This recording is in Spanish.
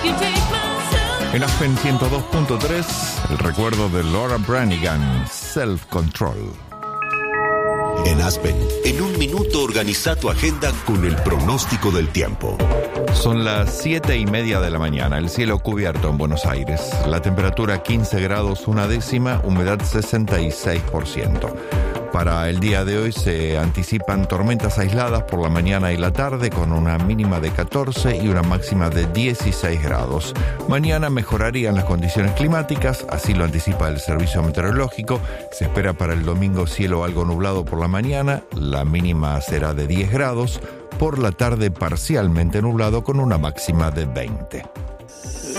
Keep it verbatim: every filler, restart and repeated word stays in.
En Aspen ciento dos punto tres, el recuerdo de Laura Branigan, Self Control. En Aspen, en un minuto organiza tu agenda con el pronóstico del tiempo. Son las siete y media de la mañana, el cielo cubierto en Buenos Aires. La temperatura quince grados una décima, humedad sesenta y seis por ciento. Para el día de hoy se anticipan tormentas aisladas por la mañana y la tarde con una mínima de catorce y una máxima de dieciséis grados. Mañana mejorarían las condiciones climáticas, así lo anticipa el Servicio Meteorológico. Se espera para el domingo cielo algo nublado por la mañana, la mínima será de diez grados, por la tarde parcialmente nublado con una máxima de veinte.